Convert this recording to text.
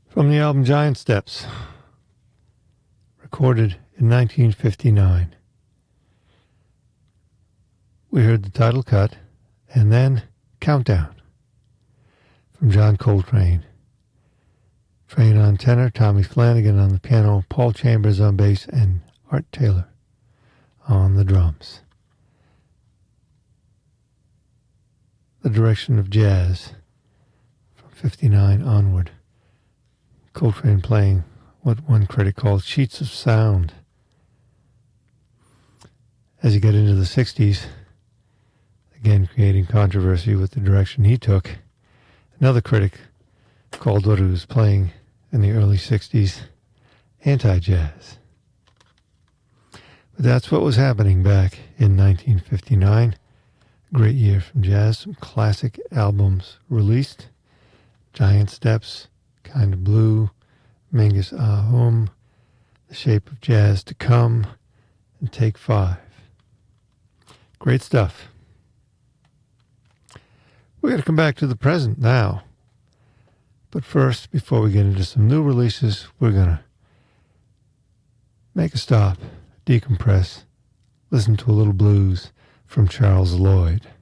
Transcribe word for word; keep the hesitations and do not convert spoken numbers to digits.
From the album Giant Steps, recorded in nineteen fifty-nine. We heard the title cut, and then Countdown, from John Coltrane. Train on tenor, Tommy Flanagan on the piano, Paul Chambers on bass, and Art Taylor on the drums. The direction of jazz, from fifty-nine onward. Coltrane playing what one critic called sheets of sound. As you get into the sixties, again creating controversy with the direction he took, another critic called what he was playing in the early sixties anti-jazz. But that's what was happening back in nineteen fifty-nine. Great year from jazz. Some classic albums released. Giant Steps, Kind of Blue, Mingus Ah Home, The Shape of Jazz to Come, and Take Five. Great stuff. We're going to come back to the present now. But first, before we get into some new releases, we're going to make a stop, decompress, listen to a little blues from Charles Lloyd.